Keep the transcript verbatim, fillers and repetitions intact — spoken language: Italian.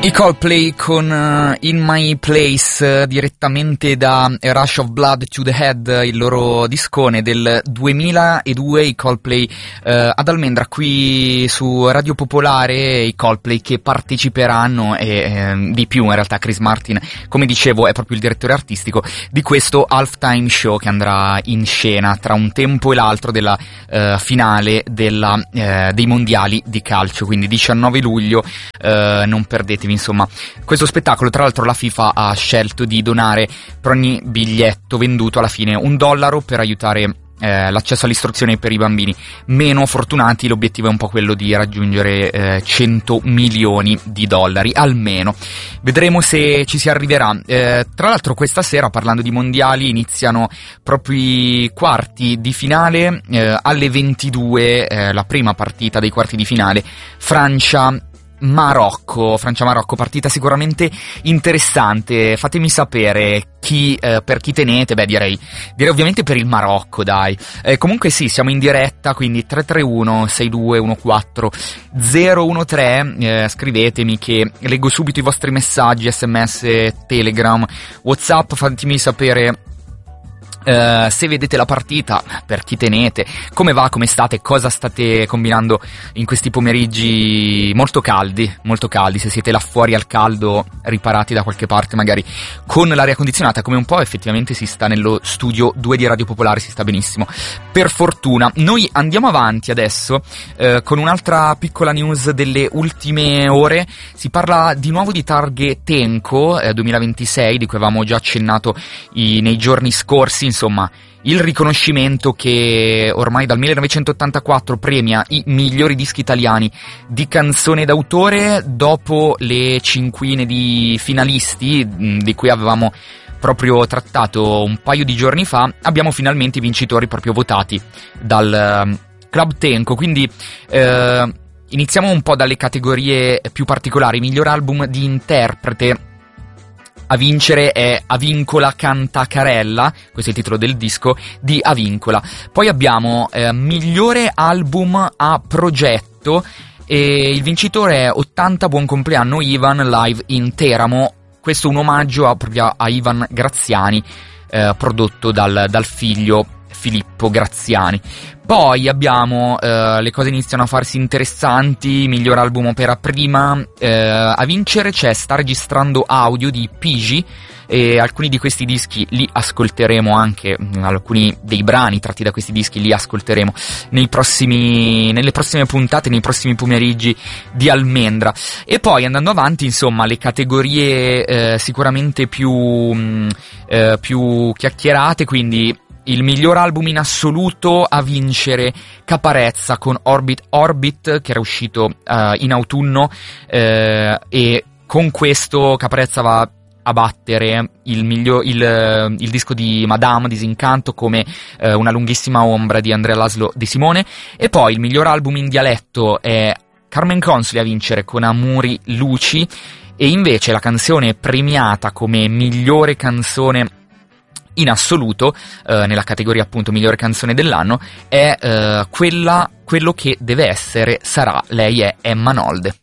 I Coldplay con uh, In My Place, uh, direttamente da A Rush of Blood to the Head, il loro discone del duemiladue. I Coldplay uh, ad Almendra qui su Radio Popolare. I Coldplay che parteciperanno e eh, di più, in realtà Chris Martin, come dicevo, è proprio il direttore artistico di questo halftime show che andrà in scena tra un tempo e l'altro della uh, finale della, uh, dei mondiali di calcio, quindi diciannove luglio. Uh, non perdetevi insomma questo spettacolo. Tra l'altro la FIFA ha scelto di donare per ogni biglietto venduto alla fine un dollaro per aiutare eh, l'accesso all'istruzione per i bambini meno fortunati. L'obiettivo è un po' quello di raggiungere eh, cento milioni di dollari almeno. Vedremo se ci si arriverà. Eh, tra l'altro questa sera, parlando di mondiali, iniziano proprio i quarti di finale eh, alle ventidue, eh, la prima partita dei quarti di finale, Francia Marocco, Francia-Marocco, partita sicuramente interessante. Fatemi sapere chi, eh, per chi tenete. Beh, direi, direi ovviamente per il Marocco, dai. Eh, comunque sì, siamo in diretta, quindi tre tre uno sei due uno quattro zero uno tre, eh, scrivetemi che leggo subito i vostri messaggi, sms, telegram, whatsapp. Fatemi sapere Uh, se vedete la partita, per chi tenete, come va, come state, cosa state combinando in questi pomeriggi molto caldi, molto caldi. Se siete là fuori al caldo, riparati da qualche parte magari con l'aria condizionata, come un po' effettivamente si sta nello studio due di Radio Popolare, si sta benissimo, per fortuna. Noi andiamo avanti adesso uh, con un'altra piccola news delle ultime ore. Si parla di nuovo di Targhe Tenco eh, duemilaventisei, di cui avevamo già accennato i, nei giorni scorsi. Insomma, il riconoscimento che ormai dal millenovecentottantaquattro premia i migliori dischi italiani di canzone d'autore. Dopo le cinquine di finalisti di cui avevamo proprio trattato un paio di giorni fa, abbiamo finalmente i vincitori proprio votati dal uh, Club Tenco. Quindi uh, iniziamo un po' dalle categorie più particolari. Miglior album di interprete. A vincere è Avincola Cantacarella, questo è il titolo del disco di Avincola. Poi abbiamo eh, migliore album a progetto e il vincitore è ottanta Buon compleanno Ivan live in Teramo. Questo è un omaggio a, proprio a Ivan Graziani, eh, prodotto dal, dal figlio Filippo Graziani. Poi abbiamo eh, le cose iniziano a farsi interessanti. Miglior album opera prima, eh, a vincere c'è Sta registrando audio di Pigi, e alcuni di questi dischi li ascolteremo anche, alcuni dei brani tratti da questi dischi li ascolteremo nei prossimi, nelle prossime puntate, nei prossimi pomeriggi di Almendra. E poi andando avanti, insomma, le categorie eh, sicuramente più, mh, eh, più chiacchierate, quindi il miglior album in assoluto, a vincere Caparezza con Orbit Orbit, che era uscito uh, in autunno, eh, e con questo Caparezza va a battere il, miglior, il, il disco di Madame, Disincanto, come eh, Una lunghissima ombra di Andrea Laszlo De Simone. E poi il miglior album in dialetto è Carmen Consoli a vincere con Amuri Luci, e invece la canzone premiata come migliore canzone in assoluto, eh, nella categoria appunto migliore canzone dell'anno, è eh, quella, quello che deve essere sarà, lei è Emma Nolde.